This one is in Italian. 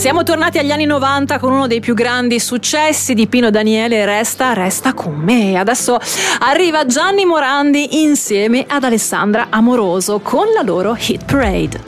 Siamo tornati agli anni 90 con uno dei più grandi successi di Pino Daniele, Resta con me. Adesso arriva Gianni Morandi insieme ad Alessandra Amoroso con la loro Hit Parade.